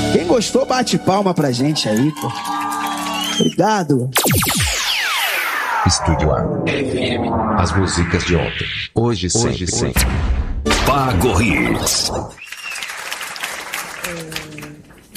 Quem gostou, bate palma pra gente aí, pô. Obrigado. Estúdio A FM. As músicas de ontem. Hoje sempre. Pago Hits.